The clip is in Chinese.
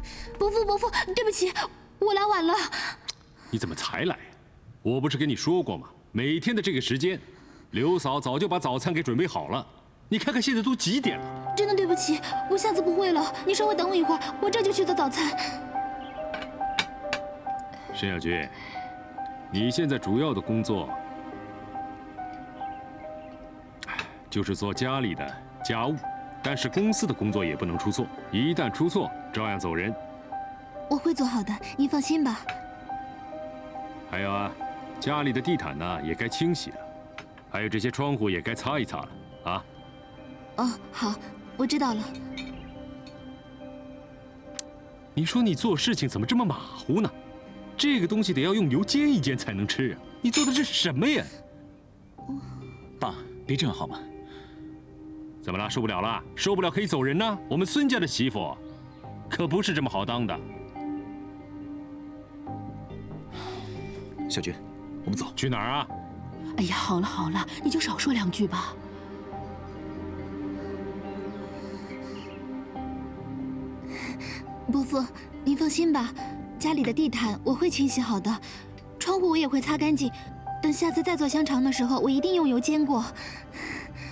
伯父，对不起，我来晚了。 你怎么才来？我不是跟你说过吗？每天的这个时间，刘嫂早就把早餐给准备好了。你看看现在都几点了？ 真的对不起，我下次不会了。你稍微等我一会儿，我这就去做早餐。 申小军，你现在主要的工作就是做家里的家务，但是公司的工作也不能出错，一旦出错，照样走人。 我会做好的，您放心吧。 还有啊，家里的地毯呢也该清洗了，还有这些窗户也该擦一擦了啊。 哦，好，我知道了。 你说你做事情怎么这么马虎呢？这个东西得要用油煎一煎才能吃啊！你做的这是什么呀？ 爸，别这样好吗？ 怎么了？受不了了？受不了可以走人呢？我们孙家的媳妇，可不是这么好当的。 小军，我们走。 去哪儿啊？ 哎呀，好了，你就少说两句吧。伯父，您放心吧，家里的地毯我会清洗好的，窗户我也会擦干净。等下次再做香肠的时候，我一定用油煎过。